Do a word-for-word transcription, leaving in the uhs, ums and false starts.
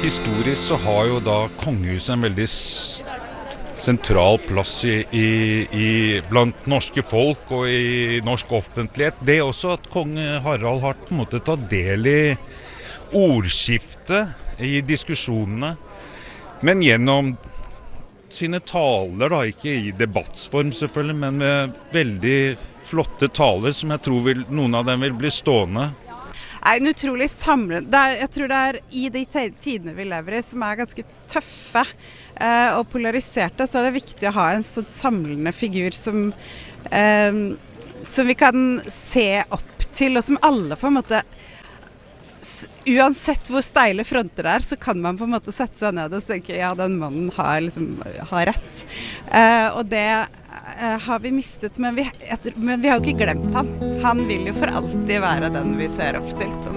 historisk så har jo da kongehuset en veldig s- sentral plass i, i, i blant norske folk og i norsk offentlighet. Det er også at kong Harald har på en måte tatt del i ordskiftet, i diskusjonene, men gjennom sine taler, da, ikke i debattsform selvfølgelig, men med veldig flotte taler som jeg tror vil, noen av dem vil bli stående. Er en utrolig samlende, det er, jeg tror det er i de te- tidene vi lever i, som er ganske tøffe eh, og polariserte, så er det viktig å ha en sånn samlende figur som, eh, som vi kan se opp til, og som alle på en måte, s- uansett hvor steile fronter det er, så kan man på en måte sette seg ned og tenke, ja, den mannen har, liksom, har rett. Eh, og det eh, har vi mistet, men vi, etter, men vi har jo ikke glemt han. Han vil jo for alltid være den vi ser opp til.